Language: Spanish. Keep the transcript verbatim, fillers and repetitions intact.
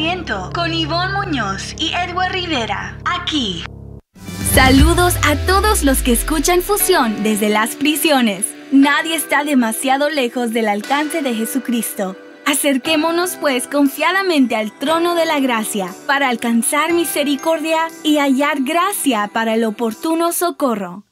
Pensamiento con Ivonne Muñoz y Edward Rivera, aquí. Saludos a todos los que escuchan Fusión desde las prisiones. Nadie está demasiado lejos del alcance de Jesucristo. Acerquémonos pues confiadamente al trono de la gracia para alcanzar misericordia y hallar gracia para el oportuno socorro.